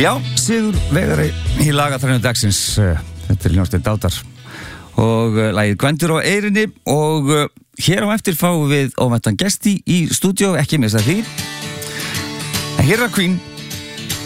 Já, Sigur Vegari í lagatræðinu dagsins. Þetta hljómsveit Dátar og lagið Gvendur á eyrinni og hér á eftir fáum við óvæntan gesti í stúdíó, ekki missa því. En hér er Queen.